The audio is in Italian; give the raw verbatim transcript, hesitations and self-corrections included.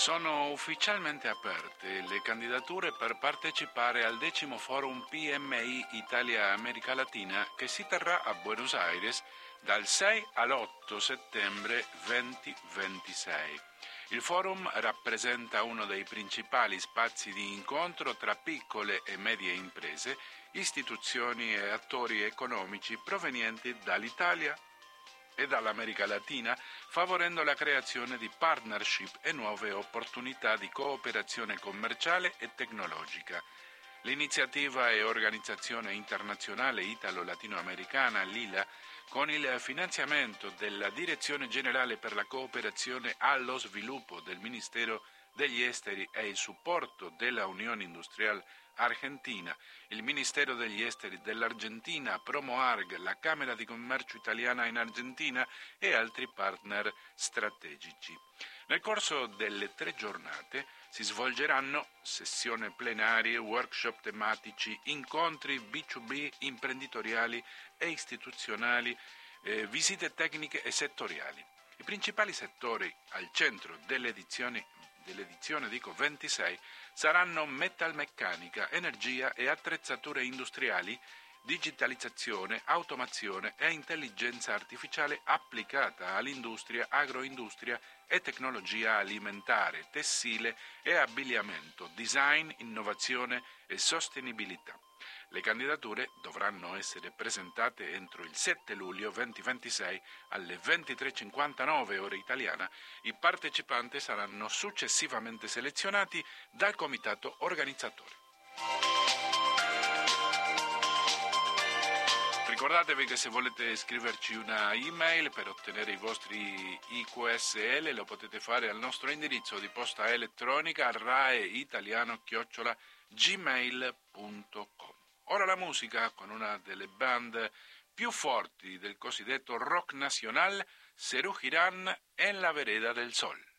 Sono ufficialmente aperte le candidature per partecipare al decimo forum P M I Italia-America Latina che si terrà a Buenos Aires dal sei all'otto settembre duemilaventisei. Il forum rappresenta uno dei principali spazi di incontro tra piccole e medie imprese, istituzioni e attori economici provenienti dall'Italia e dall'America Latina, favorendo la creazione di partnership e nuove opportunità di cooperazione commerciale e tecnologica. L'iniziativa è organizzazione internazionale italo-latinoamericana L I L A con il finanziamento della Direzione Generale per la Cooperazione allo Sviluppo del Ministero degli Esteri e il supporto della Unione Industrial Argentina, il Ministero degli Esteri dell'Argentina, PromoArg, la Camera di Commercio Italiana in Argentina e altri partner strategici. Nel corso delle tre giornate si svolgeranno sessioni plenarie, workshop tematici, incontri B due B imprenditoriali e istituzionali, eh, visite tecniche e settoriali. I principali settori al centro dell'edizione dell'edizione dico ventisei saranno metalmeccanica, energia e attrezzature industriali, digitalizzazione, automazione e intelligenza artificiale applicata all'industria, agroindustria e tecnologia alimentare, tessile e abbigliamento, design, innovazione e sostenibilità. Le candidature dovranno essere presentate entro il sette luglio duemilaventisei alle ventitré e cinquantanove ora italiana. I partecipanti saranno successivamente selezionati dal comitato organizzatore. Ricordatevi che se volete scriverci una email per ottenere i vostri I Q S L lo potete fare al nostro indirizzo di posta elettronica raeitaliano chiocciola gmail punto com. Ora la musica con una delle band più forti del cosiddetto rock nacional, Serú Girán en la Vereda del Sol.